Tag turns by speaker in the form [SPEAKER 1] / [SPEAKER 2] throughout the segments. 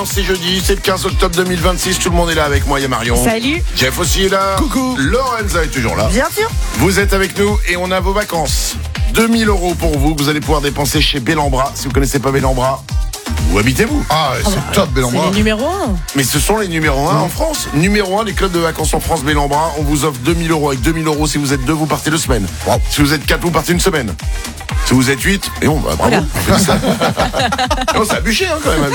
[SPEAKER 1] C'est jeudi, c'est le 15 octobre 2026, tout le monde est là avec moi, il y a Marion.
[SPEAKER 2] Salut.
[SPEAKER 1] Jeff aussi est là.
[SPEAKER 3] Coucou.
[SPEAKER 1] Lorenza est toujours là.
[SPEAKER 2] Bien sûr.
[SPEAKER 1] Vous êtes avec nous et on a vos vacances. 2000 € pour vous, que vous allez pouvoir dépenser chez Bellambra. Si vous connaissez pas Bellambra, où habitez-vous?
[SPEAKER 3] Ah, c'est top,
[SPEAKER 2] C'est
[SPEAKER 3] Bellambra.
[SPEAKER 2] le numéro 1.
[SPEAKER 1] Mais ce sont les numéros 1 en France. Numéro 1 des clubs de vacances en France, Bellambra. On vous offre 2000 €. Avec 2000 €, si vous êtes 2, vous partez 2 semaines.
[SPEAKER 3] Wow.
[SPEAKER 1] Si vous êtes 4, vous partez 1 semaine. Si vous êtes 8, et bravo,
[SPEAKER 2] Voilà.
[SPEAKER 1] on fait ça. Non, ça a bûché quand même à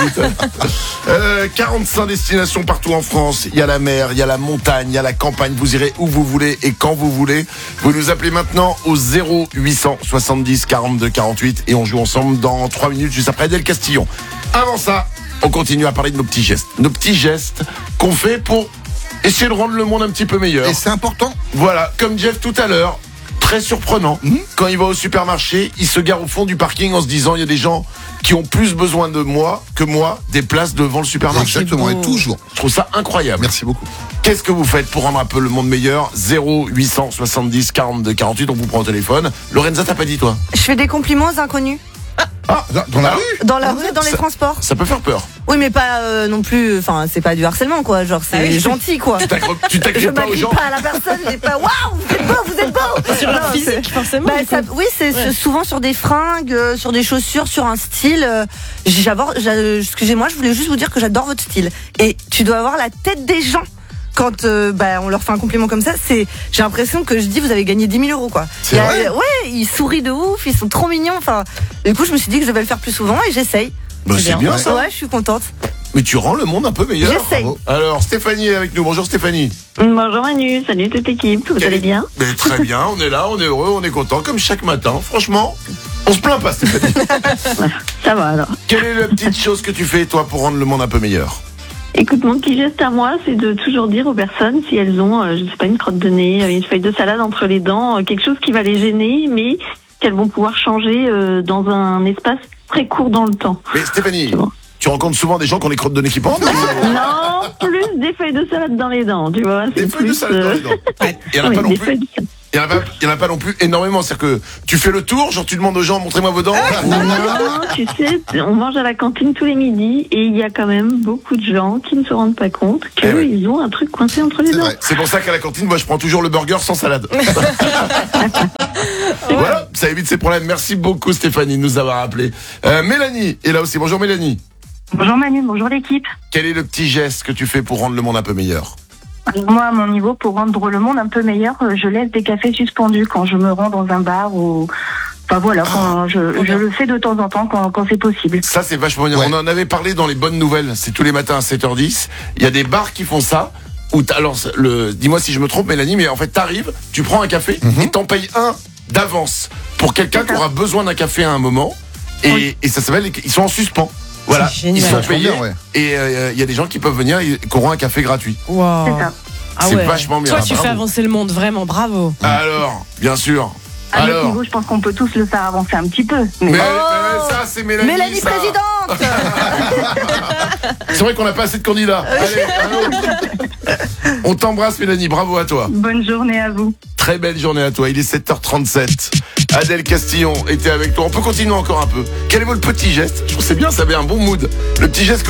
[SPEAKER 1] 8. 45 destinations partout en France. Il y a la mer, il y a la montagne, il y a la campagne. Vous irez où vous voulez et quand vous voulez. Vous nous appelez maintenant au 0800 70 42 48 et on joue ensemble dans 3 minutes juste après Adèle Castillon. Avant ça, on continue à parler de nos petits gestes. Nos petits gestes qu'on fait pour essayer de rendre le monde un petit peu meilleur.
[SPEAKER 3] Et c'est important.
[SPEAKER 1] Voilà, comme Jeff tout à l'heure, très surprenant. Quand il va au supermarché, il se gare au fond du parking en se disant il y a des gens qui ont plus besoin de moi que moi des places devant le supermarché.
[SPEAKER 3] Exactement, et toujours.
[SPEAKER 1] Je trouve ça incroyable.
[SPEAKER 3] Merci beaucoup.
[SPEAKER 1] Qu'est-ce que vous faites pour rendre un peu le monde meilleur? 0800 70 42 48, on vous prend au téléphone. Lorenza, t'as pas dit toi?
[SPEAKER 4] Je fais des compliments aux inconnus.
[SPEAKER 3] Dans la rue.
[SPEAKER 4] Dans la rue, dans les
[SPEAKER 1] Ça-
[SPEAKER 4] transports.
[SPEAKER 1] Ça peut faire peur.
[SPEAKER 4] Oui, mais pas non plus. Enfin, c'est pas du harcèlement, quoi. Genre, c'est
[SPEAKER 2] Ah oui.
[SPEAKER 4] gentil, quoi.
[SPEAKER 1] Tu
[SPEAKER 4] Je
[SPEAKER 1] t'accroches pas aux
[SPEAKER 4] m'appelle
[SPEAKER 1] gens.
[SPEAKER 4] pas à la personne. J'ai pas. Waouh, vous êtes beau, vous êtes beau.
[SPEAKER 2] Sur leur
[SPEAKER 4] Non,
[SPEAKER 2] physique,
[SPEAKER 4] c'est-
[SPEAKER 2] forcément.
[SPEAKER 4] Bah,
[SPEAKER 2] du
[SPEAKER 4] ça-
[SPEAKER 2] coup.
[SPEAKER 4] oui, c'est
[SPEAKER 2] Ouais.
[SPEAKER 4] souvent sur des fringues, sur des chaussures, sur un style. Excusez-moi, je voulais juste vous dire que j'adore votre style. Et tu dois avoir la tête des gens. Quand on leur fait un compliment comme ça, j'ai l'impression que je dis vous avez gagné 10 000 €, quoi.
[SPEAKER 1] C'est vrai
[SPEAKER 4] Ouais, ils sourient de ouf, ils sont trop mignons. Enfin, du coup, je me suis dit que je devais le faire plus souvent et j'essaye.
[SPEAKER 1] Bah, c'est bien ça.
[SPEAKER 4] Ouais, je suis contente.
[SPEAKER 1] Mais tu rends le monde un peu meilleur.
[SPEAKER 4] J'essaye.
[SPEAKER 3] Bravo.
[SPEAKER 1] Alors, Stéphanie est avec nous. Bonjour Stéphanie.
[SPEAKER 5] Bonjour Manu, salut toute l'équipe, vous allez bien?
[SPEAKER 1] Mais très bien, on est là, on est heureux, on est content, comme chaque matin. Franchement, on se plaint pas Stéphanie.
[SPEAKER 5] Ça va alors.
[SPEAKER 1] Quelle est la petite chose que tu fais, toi, pour rendre le monde un peu meilleur?
[SPEAKER 5] Écoute, mon petit geste à moi, c'est de toujours dire aux personnes si elles ont, je sais pas, une crotte de nez, une feuille de salade entre les dents, quelque chose qui va les gêner, mais qu'elles vont pouvoir changer dans un espace très court dans le temps.
[SPEAKER 1] Mais Stéphanie,
[SPEAKER 5] C'est bon.
[SPEAKER 1] tu rencontres souvent des gens qui ont les crottes de nez qui pendent?
[SPEAKER 5] Non, plus des feuilles de salade dans les dents, tu vois.
[SPEAKER 1] Des
[SPEAKER 5] c'est
[SPEAKER 1] feuilles de
[SPEAKER 5] plus,
[SPEAKER 1] salade dans les dents. Il y en a
[SPEAKER 5] oui,
[SPEAKER 1] pas non
[SPEAKER 5] des
[SPEAKER 1] plus.
[SPEAKER 5] feuilles de salade.
[SPEAKER 1] Il y en a pas non plus énormément. C'est-à-dire que tu fais le tour, genre tu demandes aux gens, montrez-moi vos dents.
[SPEAKER 5] Non, tu sais, on mange à la cantine tous les midis et il y a quand même beaucoup de gens qui ne se rendent pas compte
[SPEAKER 1] Eh ouais.
[SPEAKER 5] qu'ils ont un truc coincé entre les
[SPEAKER 3] C'est
[SPEAKER 5] dents.
[SPEAKER 3] vrai.
[SPEAKER 1] C'est pour ça qu'à la cantine, moi, je prends toujours le burger sans salade. Voilà, ça évite ces problèmes. Merci beaucoup Stéphanie de nous avoir appelé. Mélanie est là aussi. Bonjour Mélanie.
[SPEAKER 6] Bonjour Manu, bonjour l'équipe.
[SPEAKER 1] Quel est le petit geste que tu fais pour rendre le monde un peu meilleur?
[SPEAKER 6] Alors, moi, à mon niveau, pour rendre le monde un peu meilleur, je laisse des cafés suspendus quand je me rends dans un bar ou... Enfin voilà, quand je le fais de temps en temps quand c'est possible.
[SPEAKER 1] Ça, c'est vachement bien.
[SPEAKER 3] Ouais.
[SPEAKER 1] On en avait parlé dans les bonnes nouvelles. C'est tous les matins à 7h10. Il y a des bars qui font ça. Alors, dis-moi si je me trompe, Mélanie, mais en fait, t'arrives, tu prends un café et t'en payes un d'avance pour quelqu'un qui aura besoin d'un café à un moment. Et ça s'appelle, ils sont en suspens. Voilà,
[SPEAKER 2] C'est
[SPEAKER 1] ils
[SPEAKER 2] génial.
[SPEAKER 1] sont
[SPEAKER 3] Vachement
[SPEAKER 1] payés.
[SPEAKER 3] bien, ouais.
[SPEAKER 1] Et il y a des gens qui peuvent venir et qui auront un café gratuit.
[SPEAKER 2] Wow.
[SPEAKER 6] C'est ça.
[SPEAKER 2] Ah
[SPEAKER 1] C'est
[SPEAKER 2] ouais.
[SPEAKER 1] vachement bien.
[SPEAKER 2] Toi, tu
[SPEAKER 1] Bravo.
[SPEAKER 2] fais avancer le monde, vraiment, bravo.
[SPEAKER 1] Alors, bien sûr.
[SPEAKER 6] À notre
[SPEAKER 1] Alors,
[SPEAKER 6] niveau, je pense qu'on peut tous le faire avancer un petit peu.
[SPEAKER 1] mais
[SPEAKER 4] Oh.
[SPEAKER 1] ça, c'est Mélanie.
[SPEAKER 4] Mélanie
[SPEAKER 1] ça.
[SPEAKER 4] présidente.
[SPEAKER 1] C'est vrai qu'on n'a pas assez de candidats. Allez, allô. On t'embrasse, Mélanie. Bravo à toi.
[SPEAKER 6] Bonne journée à vous.
[SPEAKER 1] Très belle journée à toi. Il est 7h37. Adèle Castillon était avec toi. On peut continuer encore un peu. Quel est votre petit geste? Je trouve que c'est bien, ça avait un bon mood. Le petit geste